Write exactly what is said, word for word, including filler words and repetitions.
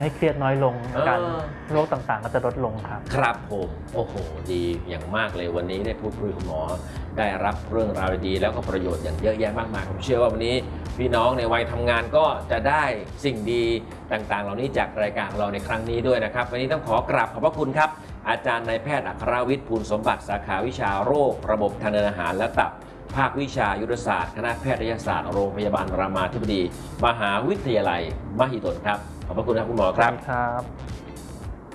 ให้เครียดน้อยลงอาการโรคต่างๆก็จะลดลงครับครับผมโอ้โหดีอย่างมากเลยวันนี้ได้พูดคุยกับหมอได้รับเรื่องราวดีแล้วก็ประโยชน์อย่างเยอะแยะมากมายผมเชื่อว่าวันนี้พี่น้องในวัยทำงานก็จะได้สิ่งดีต่างๆเหล่านี้จากรายการของเราในครั้งนี้ด้วยนะครับวันนี้ต้องขอกราบขอบพระคุณครับอาจารย์นายแพทย์อัครวิทย์ภูลสมบัติสาขาวิชาโรคระบบทางเดินอาหารและตับภาควิชายุทธศาสตร์คณะแพทยศาสตร์โรงพยาบาลรามาธิบดีมหาวิทยาลัยมหิดลครับขอบพระคุณครับคุณหมอครับ